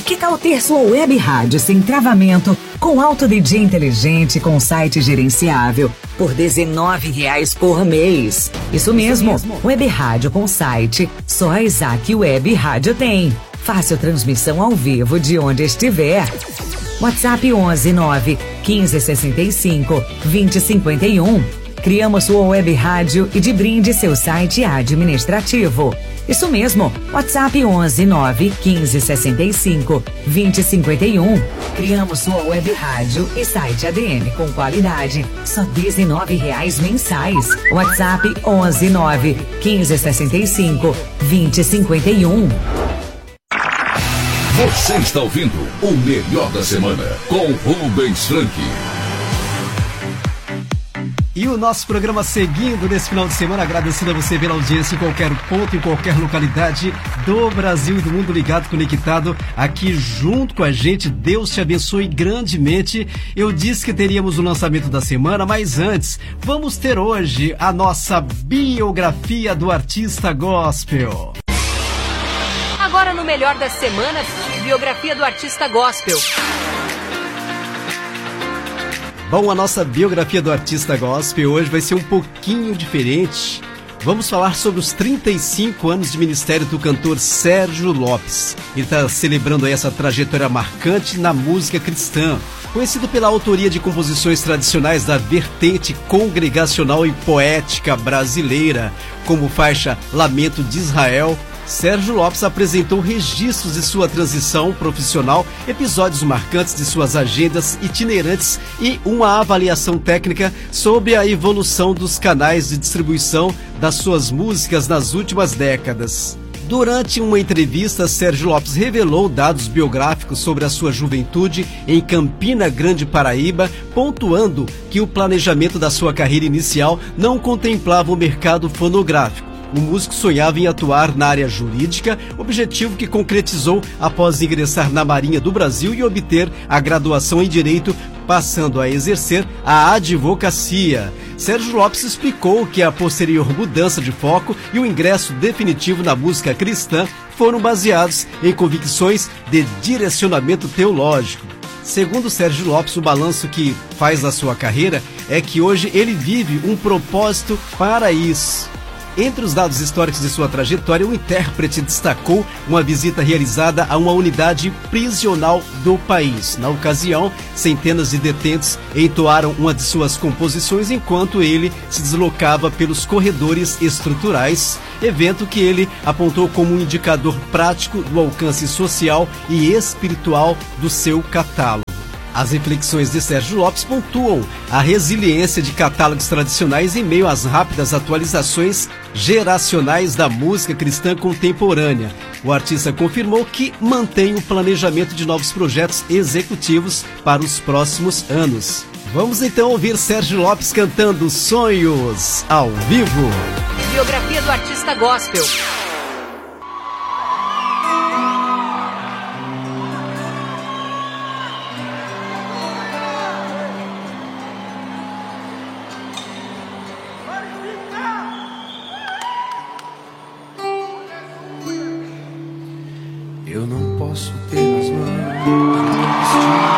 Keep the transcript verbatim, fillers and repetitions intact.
Que tal ter sua web rádio sem travamento, com alto D J inteligente, com site gerenciável, por dezenove reais por mês? Isso mesmo, Isso mesmo. Web rádio com site, só a Isaac Web Rádio tem. Fácil transmissão ao vivo de onde estiver. WhatsApp onze nove quinze sessenta e cinco vinte cinquenta e um. Criamos sua web rádio e de brinde seu site administrativo. Isso mesmo, WhatsApp onze nove quinze sessenta e cinco vinte cinquenta e um. Criamos sua web rádio e site A D M com qualidade, só dezenove reais mensais. WhatsApp onze nove quinze sessenta e cinco vinte cinquenta e um. Você está ouvindo o melhor da semana com Rubens Frank. E o nosso programa seguindo nesse final de semana, agradecendo a você pela audiência em qualquer ponto, em qualquer localidade do Brasil e do mundo, ligado, conectado aqui junto com a gente. Deus te abençoe grandemente. Eu disse que teríamos o lançamento da semana, mas antes, vamos ter hoje a nossa biografia do artista gospel. Agora no melhor da semana, biografia do artista gospel. Bom, a nossa biografia do artista gospel hoje vai ser um pouquinho diferente. Vamos falar sobre os trinta e cinco anos de ministério do cantor Sérgio Lopes. Ele está celebrando aí essa trajetória marcante na música cristã. Conhecido pela autoria de composições tradicionais da vertente congregacional e poética brasileira, como faixa Lamento de Israel, Sérgio Lopes apresentou registros de sua transição profissional, episódios marcantes de suas agendas itinerantes e uma avaliação técnica sobre a evolução dos canais de distribuição das suas músicas nas últimas décadas. Durante uma entrevista, Sérgio Lopes revelou dados biográficos sobre a sua juventude em Campina Grande, Paraíba, pontuando que o planejamento da sua carreira inicial não contemplava o mercado fonográfico. O músico sonhava em atuar na área jurídica, objetivo que concretizou após ingressar na Marinha do Brasil e obter a graduação em Direito, passando a exercer a advocacia. Sérgio Lopes explicou que a posterior mudança de foco e o ingresso definitivo na música cristã foram baseados em convicções de direcionamento teológico. Segundo Sérgio Lopes, o balanço que faz da sua carreira é que hoje ele vive um propósito para isso. Entre os dados históricos de sua trajetória, o intérprete destacou uma visita realizada a uma unidade prisional do país. Na ocasião, centenas de detentos entoaram uma de suas composições enquanto ele se deslocava pelos corredores estruturais, evento que ele apontou como um indicador prático do alcance social e espiritual do seu catálogo. As reflexões de Sérgio Lopes pontuam a resiliência de catálogos tradicionais em meio às rápidas atualizações geracionais da música cristã contemporânea. O artista confirmou que mantém o planejamento de novos projetos executivos para os próximos anos. Vamos então ouvir Sérgio Lopes cantando Sonhos ao vivo. Biografia do artista gospel. Eu não posso ter nas mãos